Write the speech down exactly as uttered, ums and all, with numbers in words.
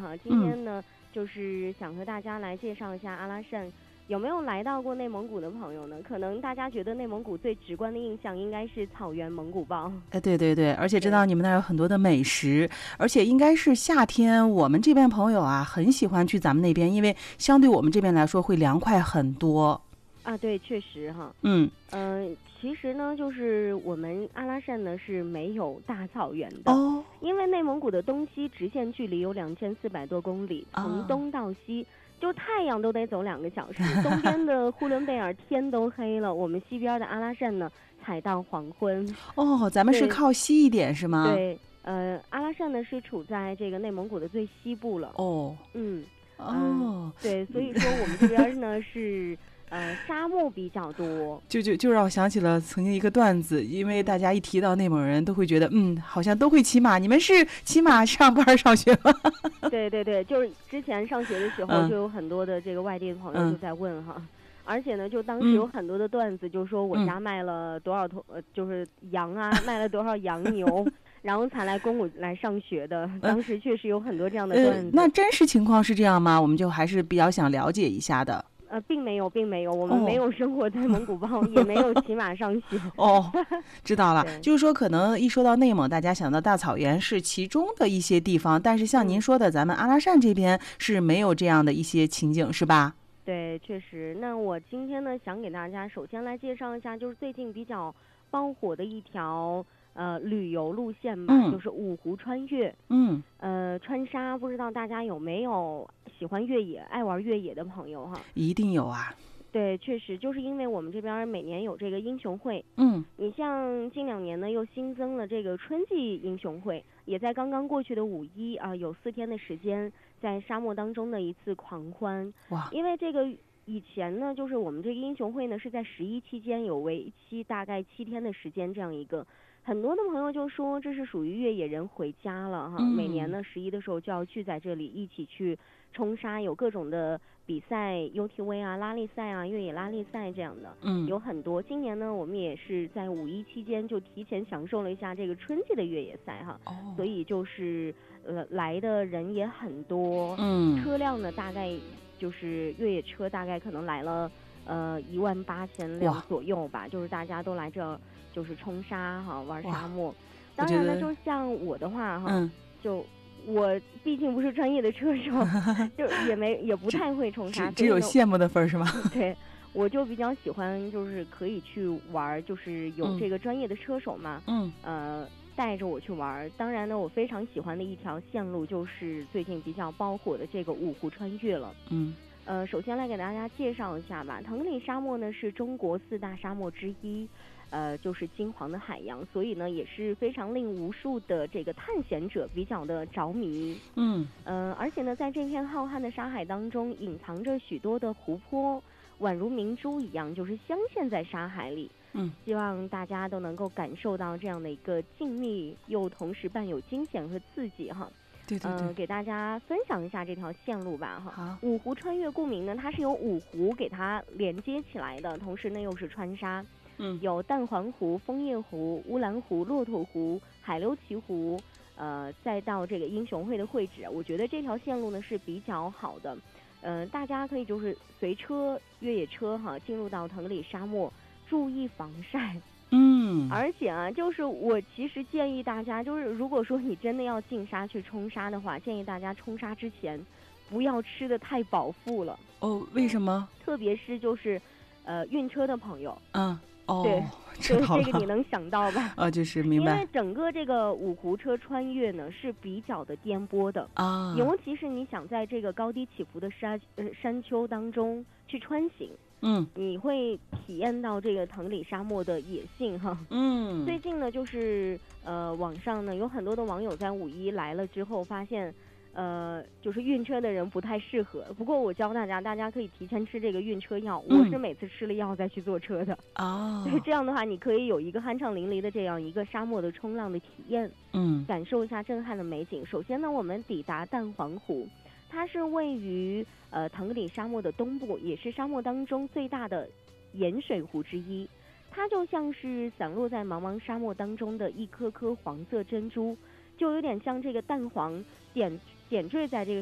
哈。今天呢，嗯、就是想和大家来介绍一下阿拉善。有没有来到过内蒙古的朋友呢？可能大家觉得内蒙古最直观的印象应该是草原蒙古包。 哎，对对对，而且知道你们那儿有很多的美食，而且应该是夏天，我们这边朋友啊很喜欢去咱们那边，因为相对我们这边来说会凉快很多。 啊，对，确实哈。 嗯嗯、呃，其实呢，就是我们阿拉善呢是没有大草原的， 哦， 因为内蒙古的东西直线距离有两千四百多公里，从啊东到西。就太阳都得走两个小时，东边的呼伦贝尔天都黑了，我们西边的阿拉善呢才到黄昏。 哦，咱们是靠西一点是吗？ 对，呃，阿拉善呢是处在这个内蒙古的最西部了。 哦， 嗯， 哦、 嗯，对，所以说我们这边呢是。呃，沙漠比较多， 就就就让我想起了曾经一个段子，因为大家一提到内蒙人，都会觉得，嗯，好像都会骑马。你们是骑马上班上学吗？ 对对对，就是之前上学的时候，就有很多的这个外地的朋友就在问哈，嗯、而且呢，就当时有很多的段子，就说我家卖了多少头，呃，就是羊啊，卖了多少羊牛。然后才来公古来上学的，当时确实有很多这样的段子。 呃、那真实情况是这样吗？我们就还是比较想了解一下的。 呃，并没有，并没有，我们没有生活在蒙古包，哦、也没有骑马上学。 哦，知道了，就是说，可能一说到内蒙，大家想到大草原是其中的一些地方，但是像您说的，嗯、咱们阿拉善这边是没有这样的一些情景，是吧？ 对，确实。那我今天呢，想给大家首先来介绍一下，就是最近比较爆火的一条。呃，旅游路线吧， 嗯、 就是五湖穿越。 嗯， 呃，川沙，不知道大家有没有喜欢越野、爱玩越野的朋友哈？ 一定有啊。 对，确实，就是因为我们这边每年有这个英雄会。 嗯， 你像近两年呢，又新增了这个春季英雄会，也在刚刚过去的五一啊，有四天的时间在沙漠当中的一次狂欢。 哇， 因为这个。以前呢，就是我们这个英雄会呢是在十一期间有为期大概七天的时间，这样一个，很多的朋友就说这是属于越野人回家了哈。 嗯、 每年呢十一的时候就要聚在这里一起去冲沙，有各种的比赛 U T V 啊、拉力赛啊、越野拉力赛这样的， 嗯， 有很多。今年呢，我们也是在五一期间就提前享受了一下这个春季的越野赛哈， 哦， 所以就是呃来的人也很多， 嗯， 车辆呢大概。就是越野车大概可能来了，呃，一万八千辆左右吧。就是大家都来这，就是冲沙哈，玩沙漠。当然了，就像我的话哈， 嗯、 就我毕竟不是专业的车手，就也没也不太会冲沙， 只, 只有羡慕的份是吗？ 对，我就比较喜欢，就是可以去玩，就是有这个专业的车手嘛。 嗯， 呃。带着我去玩，当然呢，我非常喜欢的一条线路就是最近比较爆火的这个五湖穿越了。 嗯， 呃，首先来给大家介绍一下吧。腾格里沙漠呢是中国四大沙漠之一，呃，就是金黄的海洋，所以呢也是非常令无数的这个探险者比较的着迷。 嗯， 呃，而且呢，在这片浩瀚的沙海当中，隐藏着许多的湖泊，宛如明珠一样，就是镶嵌在沙海里。 嗯， 希望大家都能够感受到这样的一个静谧又同时伴有惊险和刺激哈。 对对对， 呃，给大家分享一下这条线路吧哈。 好， 五湖穿越顾名呢，它是由五湖给它连接起来的，同时呢又是穿沙。 嗯， 有蛋黄湖、枫叶湖、乌兰湖、骆驼湖、海溜奇湖，呃，再到这个英雄会的会址，我觉得这条线路呢是比较好的。呃，大家可以就是随车越野车哈进入到腾格里沙漠。注意防晒， 嗯， 而且啊，就是我其实建议大家，就是如果说你真的要进沙去冲沙的话，建议大家冲沙之前不要吃的太饱腹了。 哦，为什么？ 特别是就是，呃，晕车的朋友。 嗯，哦， 对，就是这个你能想到吧？ 啊，就是明白。 因为整个这个五湖车穿越呢是比较的颠簸的啊， 尤其是你想在这个高低起伏的山呃山丘当中去穿行。 嗯， 你会体验到这个腾格里沙漠的野性哈。 嗯， 最近呢，就是呃，网上呢有很多的网友在五一来了之后发现，呃，就是晕车的人不太适合。不过我教大家，大家可以提前吃这个晕车药。 嗯、 我是每次吃了药再去坐车的。 哦， 对，这样的话你可以有一个酣畅淋漓的这样一个沙漠的冲浪的体验， 嗯， 感受一下震撼的美景。首先呢，我们抵达蛋黄湖。它是位于呃腾格里沙漠的东部，也是沙漠当中最大的盐水湖之一。它就像是散落在茫茫沙漠当中的一颗颗黄色珍珠，就有点像这个蛋黄点点缀在这个